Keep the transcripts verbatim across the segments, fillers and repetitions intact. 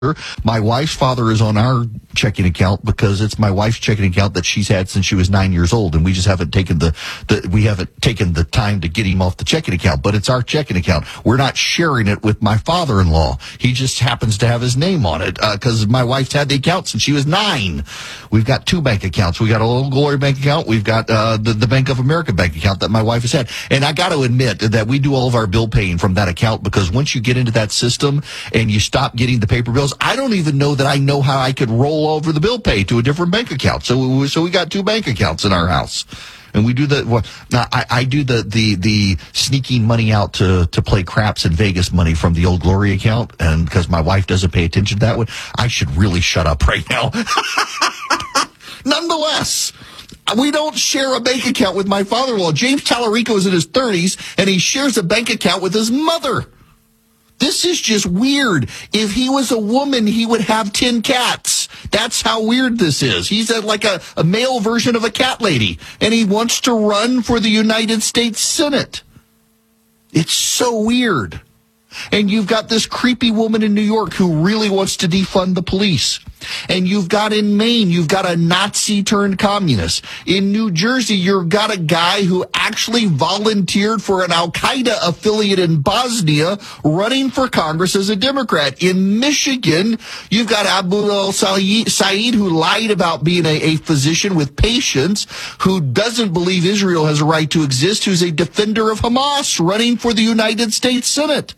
My wife's father is on our checking account because it's my wife's checking account that she's had since she was nine years old, and we just haven't taken the, the we haven't taken the time to get him off the checking account. But it's our checking account. We're not sharing it with my father-in-law. He just happens to have his name on it because uh, my wife's had the account since she was nine. We've got two bank accounts. We got a Old Glory bank account. We've got uh, the the Bank of America bank account that my wife has had. And I got to admit that we do all of our bill paying from that account because once you get into that system and you stop getting the paper bills, I don't even know that I know how I could roll over the bill pay to a different bank account. So, we, so we got two bank accounts in our house, and we do the. Well, now I, I do the, the the sneaking money out to to play craps in Vegas money from the Old Glory account, and because my wife doesn't pay attention to that one, I should really shut up right now. Nonetheless, we don't share a bank account with my father-in-law. James Tallarico is in his thirties, and he shares a bank account with his mother. This is just weird. If he was a woman, he would have ten cats. That's how weird this is. He's a, like a, a male version of a cat lady, and he wants to run for the United States Senate. It's so weird. And you've got this creepy woman in New York who really wants to defund the police. And you've got in Maine, you've got a Nazi turned communist. In New Jersey, you've got a guy who actually volunteered for an Al-Qaeda affiliate in Bosnia running for Congress as a Democrat. In Michigan, you've got Abu al-Said who lied about being a, a physician with patients, who doesn't believe Israel has a right to exist, who's a defender of Hamas running for the United States Senate.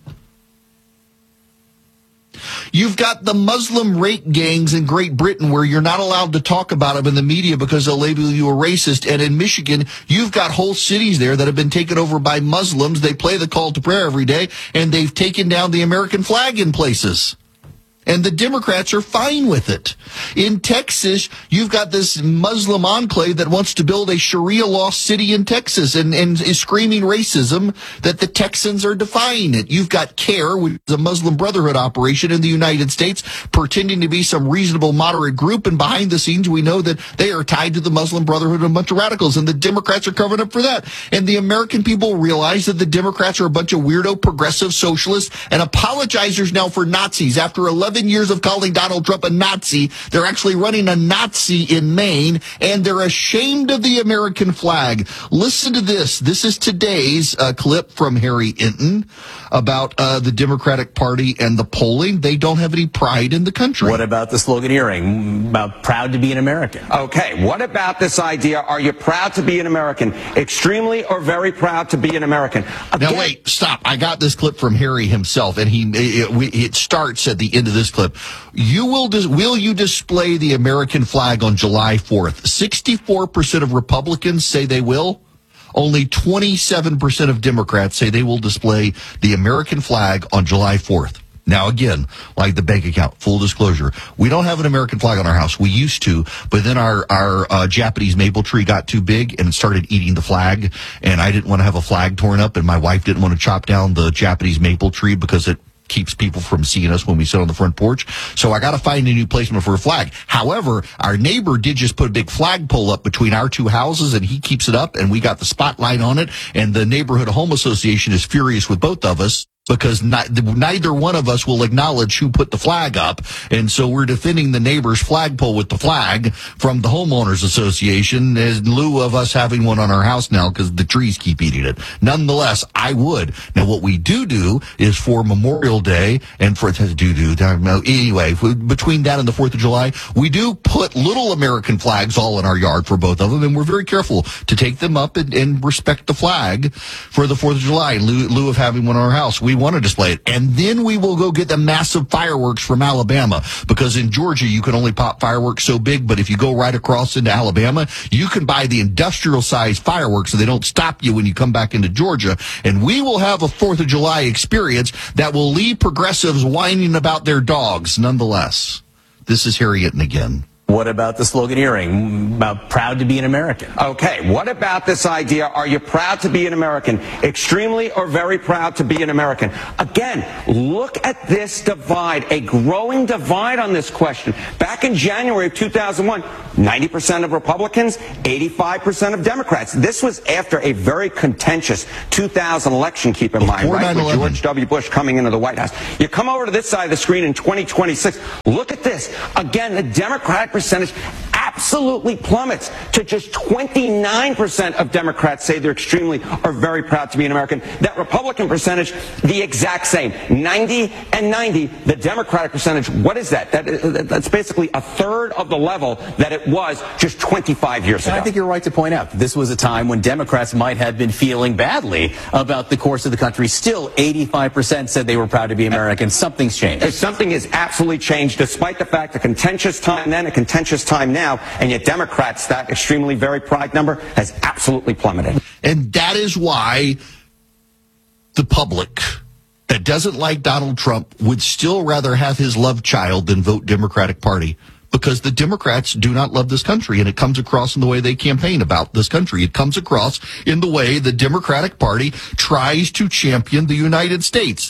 You've got the Muslim rape gangs in Great Britain where you're not allowed to talk about them in the media because they'll label you a racist. And in Michigan, you've got whole cities there that have been taken over by Muslims. They play the call to prayer every day, and they've taken down the American flag in places. And the Democrats are fine with it. In Texas, you've got this Muslim enclave that wants to build a Sharia law city in Texas and, and is screaming racism that the Texans are defying it. You've got CARE, which is a Muslim Brotherhood operation in the United States, pretending to be some reasonable moderate group. And behind the scenes, we know that they are tied to the Muslim Brotherhood and a bunch of radicals. And the Democrats are covering up for that. And the American people realize that the Democrats are a bunch of weirdo progressive socialists and apologizers now for Nazis. After eleven years of calling Donald Trump a Nazi, they're actually running a Nazi in Maine, and they're ashamed of the American flag. Listen to this. This is today's uh, clip from Harry Enton about uh, the Democratic Party and the polling. They don't have any pride in the country. What about the sloganeering about proud to be an American? Okay, what about this idea? Are you proud to be an American? Extremely or very proud to be an American? Again, now, wait, stop. I got this clip from Harry himself, and he it, it starts at the end of this clip. You will dis- will you display the American flag on July fourth? sixty-four percent of Republicans say they will. Only twenty-seven percent of Democrats say they will display the American flag on July fourth. Now, again, like the bank account, full disclosure, we don't have an American flag on our house. We used to, but then our, our uh, Japanese maple tree got too big and it started eating the flag, and I didn't want to have a flag torn up, and my wife didn't want to chop down the Japanese maple tree because it keeps people from seeing us when we sit on the front porch. So I got to find a new placement for a flag. However, our neighbor did just put a big flagpole up between our two houses, and he keeps it up, and we got the spotlight on it, and the Neighborhood Home Association is furious with both of us, because not, neither one of us will acknowledge who put the flag up. And so we're defending the neighbor's flagpole with the flag from the Homeowners Association in lieu of us having one on our house now because the trees keep eating it. Nonetheless, I would. Now, what we do do is for Memorial Day and for do do anyway, between that and the fourth of July, we do put little American flags all in our yard for both of them, and we're very careful to take them up and, and respect the flag for the fourth of July in lieu, lieu of having one on our house. We We want to display it. And then we will go get the massive fireworks from Alabama, because in Georgia, you can only pop fireworks so big. But if you go right across into Alabama, you can buy the industrial size fireworks so they don't stop you when you come back into Georgia. And we will have a fourth of July experience that will leave progressives whining about their dogs. Nonetheless, this is Harry Enton again. What about the sloganeering about proud to be an American? Okay, what about this idea? Are you proud to be an American? Extremely or very proud to be an American? Again, look at this divide, a growing divide on this question. Back in January of two thousand one, ninety percent of Republicans, eighty-five percent of Democrats. This was after a very contentious two thousand election, keep in mind, right? With George W. Bush coming into the White House. You come over to this side of the screen in twenty twenty-six, look at this. Again, the Democratic percentage absolutely plummets to just twenty-nine percent of Democrats say they're extremely or very proud to be an American. That Republican percentage, the exact same. ninety and ninety. The Democratic percentage, what is that? that that's basically a third of the level that it was just twenty-five years And ago. I think you're right to point out that this was a time when Democrats might have been feeling badly about the course of the country. Still, eighty-five percent said they were proud to be American. Something's changed. Something has absolutely changed, despite the fact a contentious time then, a contentious time now, and yet Democrats, that extremely very pride number has absolutely plummeted. And that is why the public that doesn't like Donald Trump would still rather have his love child than vote Democratic Party. Because the Democrats do not love this country, and it comes across in the way they campaign about this country. It comes across in the way the Democratic Party tries to champion the United States.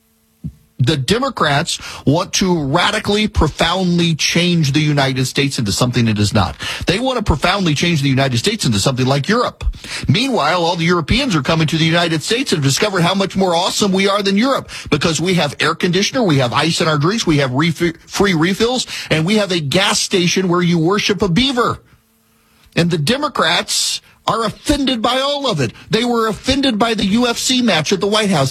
The Democrats want to radically, profoundly change the United States into something it is not. They want to profoundly change the United States into something like Europe. Meanwhile, all the Europeans are coming to the United States and have discovered how much more awesome we are than Europe, because we have air conditioner, we have ice in our drinks, we have refi- free refills, and we have a gas station where you worship a beaver. And the Democrats are offended by all of it. They were offended by the U F C match at the White House.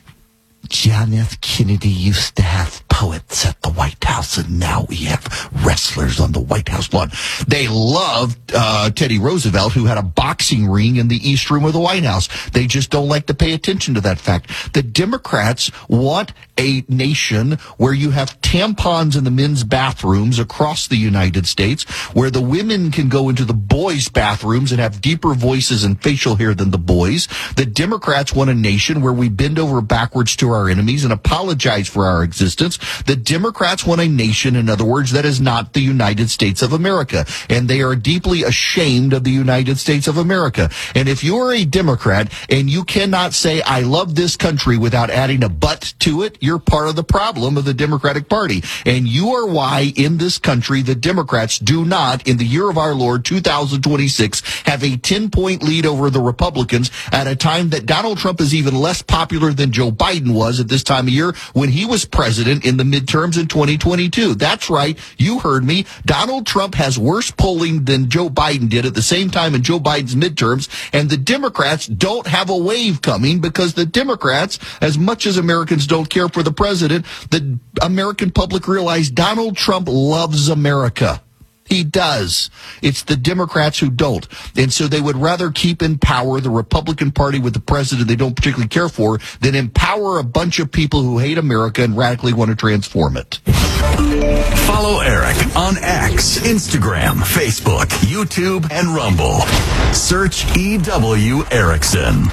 John F. Kennedy used to have poets at the White House, and now we have wrestlers on the White House lawn. They loved uh, Teddy Roosevelt, who had a boxing ring in the East Room of the White House. They just don't like to pay attention to that fact. The Democrats want a nation where you have tampons in the men's bathrooms across the United States, where the women can go into the boys' bathrooms and have deeper voices and facial hair than the boys. The Democrats want a nation where we bend over backwards to our enemies and apologize for our existence. The Democrats want a nation, in other words, that is not the United States of America. And they are deeply ashamed of the United States of America. And if you're a Democrat and you cannot say, I love this country without adding a but to it, you're part of the problem of the Democratic Party. And you are why in this country the Democrats do not, in the year of our Lord two thousand twenty-six, have a ten-point lead over the Republicans at a time that Donald Trump is even less popular than Joe Biden was at this time of year when he was president in the midterms in twenty twenty-two. That's right. You heard me. Donald Trump has worse polling than Joe Biden did at the same time in Joe Biden's midterms, and the Democrats don't have a wave coming because the Democrats, as much as Americans don't care for the president, the American public realize Donald Trump loves America. He does. It's the Democrats who don't. And so they would rather keep in power the Republican Party with the president they don't particularly care for than empower a bunch of people who hate America and radically want to transform it. Follow Eric on X, Instagram, Facebook, YouTube, and Rumble. Search E W Erickson.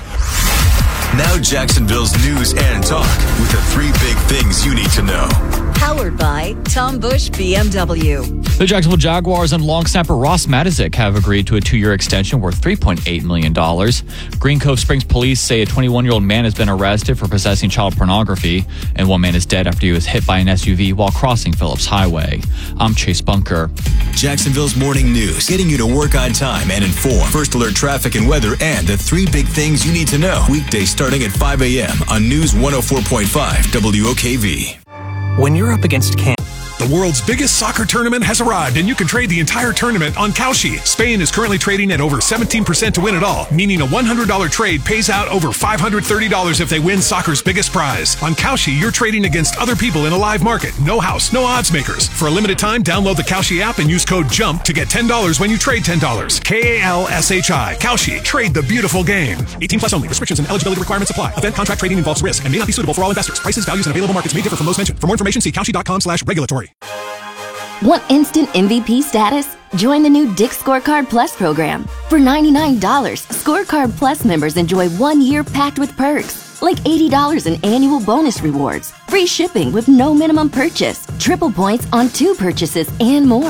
Now Jacksonville's news and talk with the three big things you need to know. Powered by Tom Bush B M W. The Jacksonville Jaguars and long snapper Ross Matizik have agreed to a two-year extension worth three point eight million dollars. Green Cove Springs police say a twenty-one-year-old man has been arrested for possessing child pornography, and one man is dead after he was hit by an S U V while crossing Phillips Highway. I'm Chase Bunker. Jacksonville's morning news, getting you to work on time and informed. First alert traffic and weather, and the three big things you need to know. Weekdays starting at five a.m. on News one oh four point five W O K V. When you're up against Canada, the world's biggest soccer tournament has arrived, and you can trade the entire tournament on Kalshi. Spain is currently trading at over seventeen percent to win it all, meaning a one hundred dollars trade pays out over five hundred thirty dollars if they win soccer's biggest prize. On Kalshi, you're trading against other people in a live market. No house, no odds makers. For a limited time, download the Kalshi app and use code JUMP to get ten dollars when you trade ten dollars. K A L S H I. Kalshi. Trade the beautiful game. eighteen plus only. Restrictions and eligibility requirements apply. Event contract trading involves risk and may not be suitable for all investors. Prices, values, and available markets may differ from those mentioned. For more information, see kalshi.com slash regulatory. Want instant M V P status? Join the new Dick's Scorecard Plus program. For ninety-nine dollars, Scorecard Plus members enjoy one year packed with perks, like eighty dollars in annual bonus rewards, free shipping with no minimum purchase, triple points on two purchases, and more.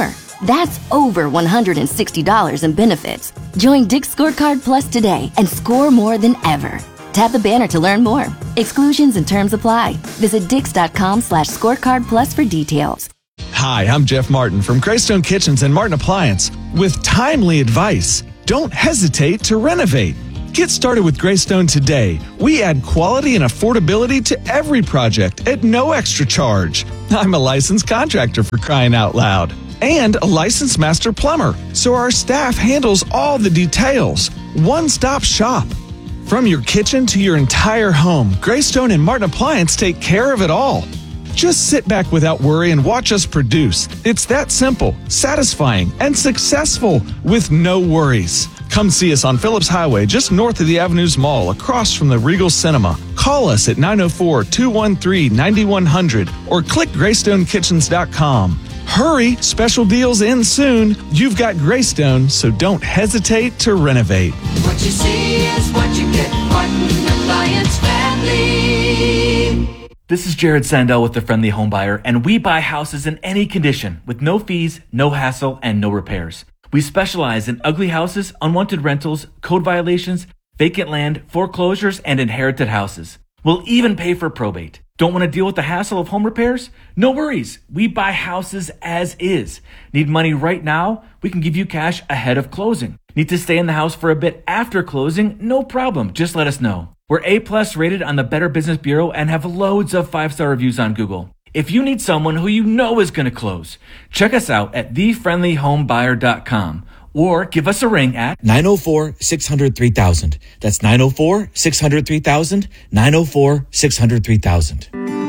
That's over one hundred sixty dollars in benefits. Join Dick's Scorecard Plus today and score more than ever. Tap the banner to learn more. Exclusions and terms apply. Visit dix.com slash scorecard plus for details. Hi, I'm Jeff Martin from Greystone Kitchens and Martin Appliance with timely advice. Don't hesitate to renovate. Get started with Greystone today. We add quality and affordability to every project at no extra charge. I'm a licensed contractor, for crying out loud, and a licensed master plumber, so our staff handles all the details. One-stop shop. From your kitchen to your entire home, Greystone and Martin Appliance take care of it all. Just sit back without worry and watch us produce. It's that simple, satisfying, and successful with no worries. Come see us on Phillips Highway, just north of the Avenues Mall, across from the Regal Cinema. Call us at nine oh four, two one three, nine one hundred or click greystone kitchens dot com. Hurry, special deals end soon. You've got Greystone, so don't hesitate to renovate. What you see is what you get. Martin Appliance Family. This is Jared Sandell with The Friendly Home Buyer, and we buy houses in any condition with no fees, no hassle, and no repairs. We specialize in ugly houses, unwanted rentals, code violations, vacant land, foreclosures, and inherited houses. We'll even pay for probate. Don't want to deal with the hassle of home repairs? No worries. We buy houses as is. Need money right now? We can give you cash ahead of closing. Need to stay in the house for a bit after closing? No problem. Just let us know. We're A-plus rated on the Better Business Bureau and have loads of five-star reviews on Google. If you need someone who you know is going to close, check us out at the friendly home buyer dot com or give us a ring at nine oh four, six hundred, three thousand. That's nine oh four, six hundred, three thousand, nine oh four, six hundred, three thousand.